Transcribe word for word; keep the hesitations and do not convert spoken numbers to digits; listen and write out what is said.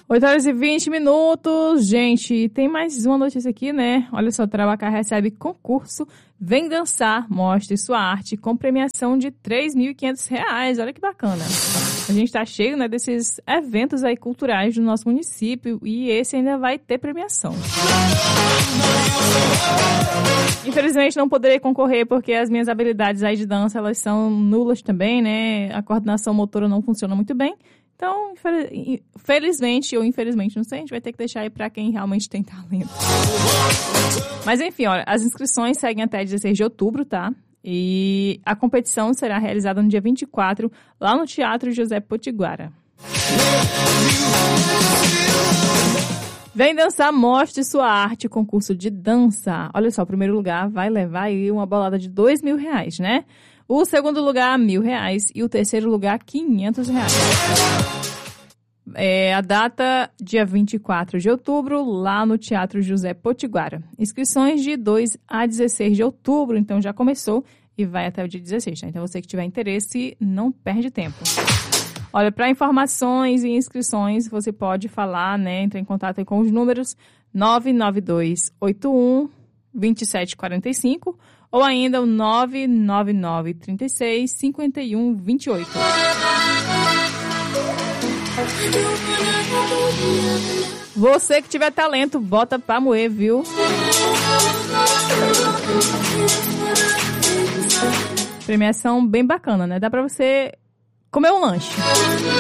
oito horas e vinte minutos. Gente, tem mais uma notícia aqui, né? Olha só, Trabalcar recebe concurso Vem Dançar, mostre sua arte com premiação de três mil e quinhentos reais. Olha que bacana. A gente tá cheio, né, desses eventos aí culturais do nosso município e esse ainda vai ter premiação. Infelizmente não poderei concorrer porque as minhas habilidades aí de dança, elas são nulas também, né? A coordenação motora não funciona muito bem. Então, felizmente ou infelizmente, não sei, a gente vai ter que deixar aí pra quem realmente tem talento. Mas enfim, olha, as inscrições seguem até dezesseis de outubro, tá? E a competição será realizada no dia vinte e quatro, lá no Teatro José Potiguara. Vem Dançar, mostre sua arte, concurso de dança. Olha só, o primeiro lugar vai levar aí uma bolada de dois mil reais, né? O segundo lugar, mil reais. E o terceiro lugar, quinhentos reais. É, a data, dia vinte e quatro de outubro, lá no Teatro José Potiguara. Inscrições de dois a dezesseis de outubro, então já começou e vai até o dia dezesseis, tá? Então você que tiver interesse, não perde tempo. Olha, para informações e inscrições, você pode falar, né? Entrar em contato aí com os números nove nove dois oito um dois sete quatro cinco ou ainda o nove nove nove três seis cinco um dois oito. Você que tiver talento, bota pra moer, viu? Premiação bem bacana, né? Dá pra você comer um lanche.